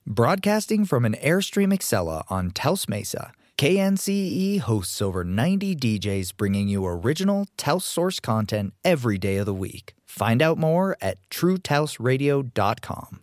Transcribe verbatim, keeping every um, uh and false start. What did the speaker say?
Broadcasting from an Airstream Excella on Taos Mesa, K N C E hosts over ninety D Js bringing you original Taos source content every day of the week. Find out more at true taos radio dot com.